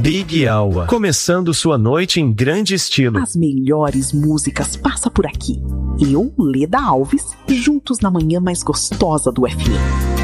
Big Hour, começando sua noite em grande estilo. As melhores músicas passam por aqui. Eu, Leda Alves, juntos na manhã mais gostosa do FM.